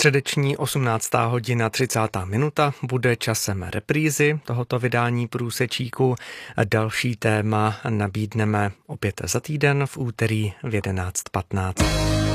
Středeční 18. hodina 30. minuta bude časem reprízy tohoto vydání Průsečíku. Další téma nabídneme opět za týden v úterý v 11:15.